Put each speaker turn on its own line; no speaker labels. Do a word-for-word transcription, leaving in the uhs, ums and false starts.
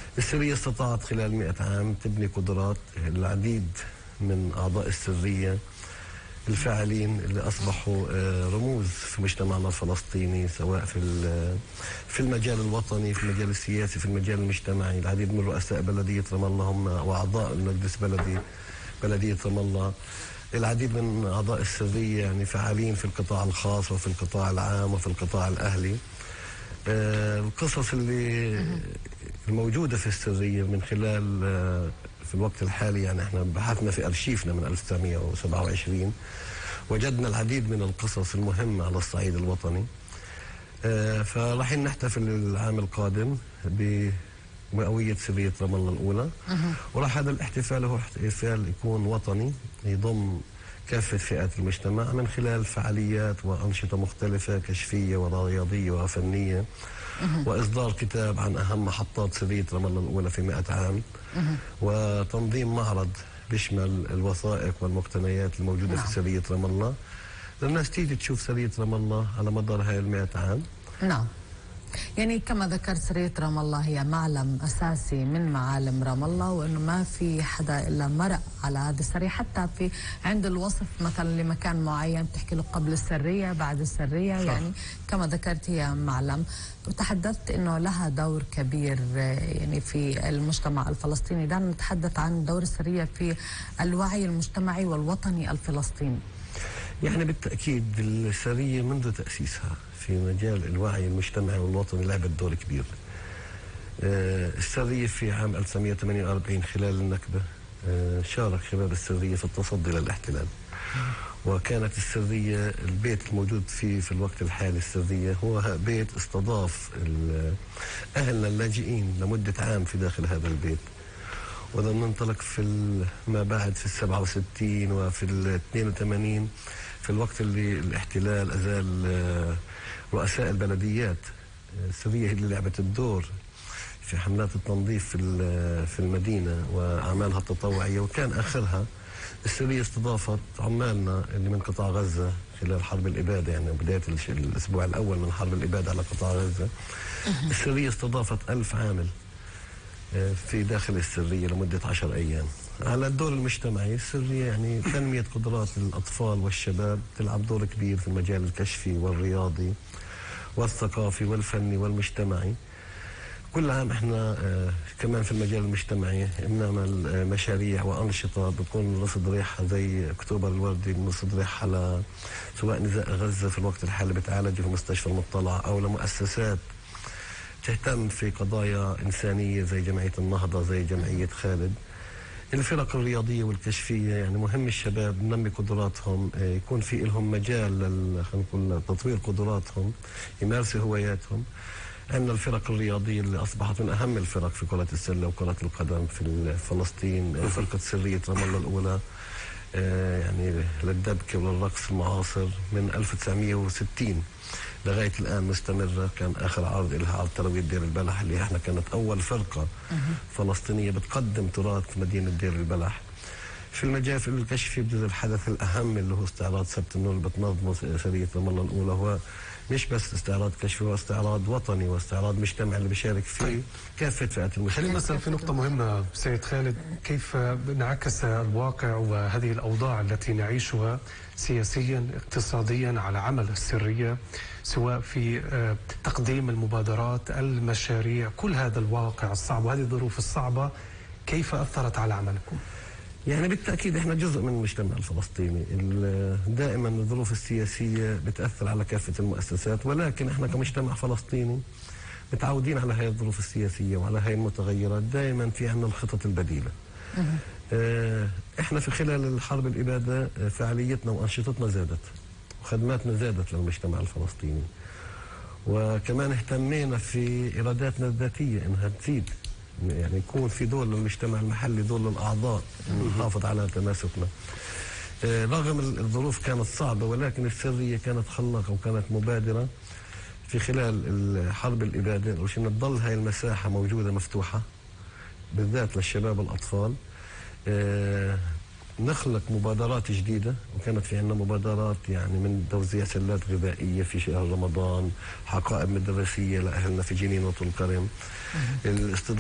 السرية استطاعت خلال مئة عام تبني قدرات العديد من أعضاء السرية الفاعلين اللي أصبحوا رموز في مجتمعنا الفلسطيني، سواء في في المجال الوطني، في المجال السياسي، في المجال المجتمعي. العديد من رؤساء بلدية رام الله هم وأعضاء المجلس بلدي بلدية رام الله. العديد من أعضاء السرية يعني فعالين في القطاع الخاص وفي القطاع العام وفي القطاع الأهلي. القصص اللي الموجودة في السرية من خلال في الوقت الحالي، يعني احنا بحثنا في أرشيفنا من ألف وتسعمئة وسبعة وعشرين، وجدنا العديد من القصص المهمة على الصعيد الوطني. فراح نحتفل العام القادم بمئوية سرية رام الله الأولى، وراح هذا الاحتفال هو احتفال يكون وطني يضم كافة فئات المجتمع من خلال فعاليات وأنشطة مختلفة كشفية ورياضية وفنية، وإصدار كتاب عن أهم محطات سرية رام الله الأولى في مئة عام، وتنظيم معرض بيشمل الوثائق والمقتنيات الموجودة نعم. في سرية رام الله، للناس تيجي تشوف سرية رام الله على مدار هاي المئة عام.
نعم، يعني كما ذكرت سرية رام الله هي معلم أساسي من معالم رام الله، وأنه ما في حدا إلا مرق على هذه السرية، حتى في عند الوصف مثلا لمكان معين بتحكي له قبل السرية بعد السرية صح. يعني كما ذكرت هي معلم، وتحدثت أنه لها دور كبير يعني في المجتمع الفلسطيني. دعنا نتحدث عن دور السرية في الوعي المجتمعي والوطني الفلسطيني.
يعني بالتأكيد السرية منذ تأسيسها في مجال الوعي المجتمعي والوطني لعبت دور كبير. السرية في عام ألف وتسعمئة وثمانية وأربعين خلال النكبة شارك شباب السرية في التصدي للاحتلال، وكانت السرية البيت الموجود فيه في الوقت الحالي السرية هو بيت استضاف أهلنا اللاجئين لمدة عام في داخل هذا البيت. وإذا ننطلق في ما بعد في السبعة وستين وفي الاثنين وثمانين، في الوقت اللي الاحتلال أزال رؤساء البلديات، السرية هي اللي لعبت الدور في حملات التنظيف في في المدينة وأعمالها التطوعية، وكان آخرها السرية استضافت عمالنا اللي من قطاع غزة خلال حرب الإبادة، يعني بداية الأسبوع الأول من حرب الإبادة على قطاع غزة. السرية استضافت ألف عامل في داخل السرية لمدة عشر أيام. على الدور المجتمعي، السرية يعني تنمية قدرات الأطفال والشباب تلعب دور كبير في المجال الكشفي والرياضي والثقافي والفني والمجتمعي. كل عام احنا اه كمان في المجال المجتمعي بنعمل مشاريع وأنشطة بتكون رصد ريحة زي أكتوبر الوردي، بنرصد ريحة على سواء نزاع غزة في الوقت الحالي بتعالج في مستشفى المطلع، أو لمؤسسات تهتم في قضايا إنسانية زي جمعية النهضة، زي جمعية خالد. الفرق الرياضية والكشفية يعني مهم الشباب ننمي قدراتهم، يكون في لهم مجال خلينا نقول تطوير قدراتهم، يمارسوا هواياتهم. عندنا الفرق الرياضية اللي أصبحت من أهم الفرق في كرة السلة وكرة القدم في فلسطين. فرقة سرية رام الله الأولى يعني للدبكة وللرقص المعاصر من ألف وتسعمئة وستين لغاية الآن مستمرة. كان آخر عرض لها عرض تروية دير البلح، اللي احنا كانت أول فرقة فلسطينية بتقدم تراث مدينة دير البلح. في المجال الكشفي بجوز الحدث الأهم اللي هو استعراض سبت النور اللي بتنظمه سرية رام الله الأولى، هو مش بس استعراض كشفي، هو استعراض وطني واستعراض مجتمعي اللي بيشارك فيه كافة فئات المجتمع.
خلينا نسأل في نقطة مهمة سيد خالد، كيف انعكس الواقع وهذه الأوضاع التي نعيشها سياسيا اقتصاديا على عمل السرية، سواء في تقديم المبادرات المشاريع، كل هذا الواقع الصعب وهذه الظروف الصعبة كيف أثرت على عملكم؟
يعني بالتأكيد احنا جزء من المجتمع الفلسطيني، دائما الظروف السياسية بتأثر على كافة المؤسسات، ولكن احنا كمجتمع فلسطيني متعودين على هاي الظروف السياسية وعلى هاي المتغيرات، دائما في عندنا الخطط البديلة. اه احنا في خلال الحرب الإبادة فعاليتنا وأنشطتنا زادت وخدماتنا زادت للمجتمع الفلسطيني، وكمان اهتمينا في إيراداتنا الذاتية انها تزيد، يعني يكون في دور للمجتمع المحلي، دور للأعضاء، نحافظ على تماسكنا. رغم الظروف كانت صعبة، ولكن السرية كانت خلاقة وكانت مبادرة في خلال الحرب الإبادة، وشان تضل هاي المساحة موجودة مفتوحة بالذات للشباب والأطفال. نخلق مبادرات جديدة، وكانت في عندنا مبادرات يعني من توزيع سلات غذائية في شهر رمضان، حقائب مدرسية لأهلنا في جنين وطول كرم،